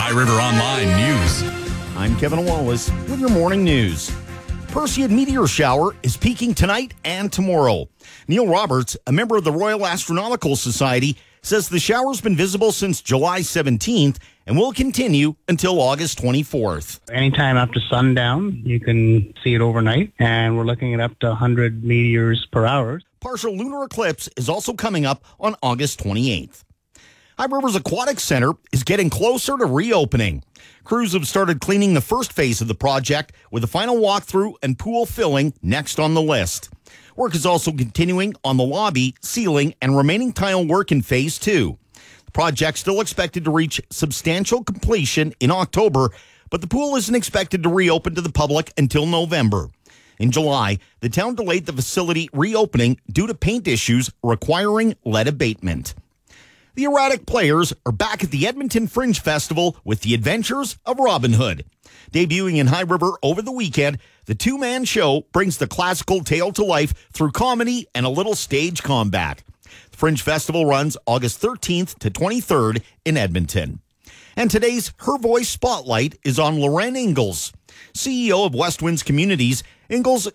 High River Online News. I'm Kevin Wallace with your morning news. Perseid meteor shower is peaking tonight and tomorrow. Neil Roberts, a member of the Royal Astronomical Society, says the shower's been visible since July 17th and will continue until August 24th. Anytime after sundown, you can see it overnight, and we're looking at up to 100 meteors per hour. Partial lunar eclipse is also coming up on August 28th. High Rivers Aquatic Center is getting closer to reopening. Crews have started cleaning the first phase of the project, with the final walkthrough and pool filling next on the list. Work is also continuing on the lobby, ceiling, and remaining tile work in Phase 2. The project's still expected to reach substantial completion in October, but the pool isn't expected to reopen to the public until November. In July, the town delayed the facility reopening due to paint issues requiring lead abatement. The Erratic Players are back at the Edmonton Fringe Festival with the Adventures of Robin Hood. Debuting in High River over the weekend, the two-man show brings the classical tale to life through comedy and a little stage combat. The Fringe Festival runs August 13th to 23rd in Edmonton. And today's Her Voice Spotlight is on Loren Ingalls. CEO of West Winds Communities, Ingalls